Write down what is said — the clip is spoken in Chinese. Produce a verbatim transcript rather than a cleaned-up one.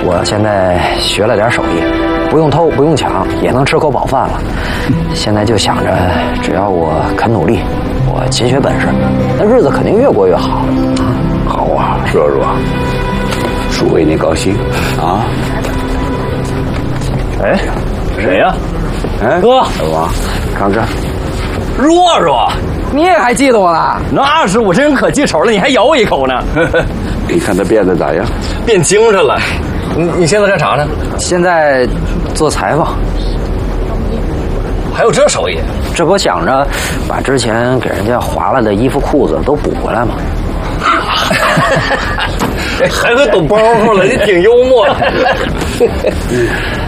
我现在学了点手艺，不用偷，不用抢，也能吃口饱饭了。现在就想着，只要我肯努力，我勤学本事，那日子肯定越过越好。 好啊，若若，叔为你高兴啊！ 哎，谁呀？ 哎， 哥， 我看看， 若若， 你也还记得我了？ 那是我真可记仇了，你还咬我一口呢。 你看他变得咋样？ 变精神了。你你现在干啥呢？ 现在做裁缝。 还有这手艺？ 这不想着把之前给人家划了的衣服裤子都补回来吗？ 还会抖包袱了，你挺幽默。